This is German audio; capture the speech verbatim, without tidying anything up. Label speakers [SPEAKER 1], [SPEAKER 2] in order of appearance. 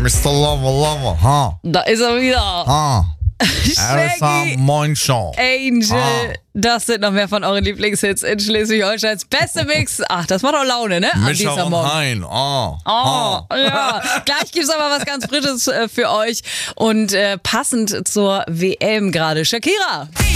[SPEAKER 1] Mister Lover, Lover, ha.
[SPEAKER 2] Da ist er wieder.
[SPEAKER 1] Ha.
[SPEAKER 2] Shaggy,
[SPEAKER 1] Moin Show.
[SPEAKER 2] Angel.
[SPEAKER 1] Ah.
[SPEAKER 2] Das sind noch mehr von euren Lieblingshits in Schleswig-Holsteins beste Mix. Ach, das macht auch Laune, ne? Am
[SPEAKER 1] Mischa und
[SPEAKER 2] Dienstagmorgen.
[SPEAKER 1] Hein. Oh.
[SPEAKER 2] Oh, ja. Gleich gibt's aber was ganz Frisches äh, für euch. Und äh, passend zur W M gerade. Shakira.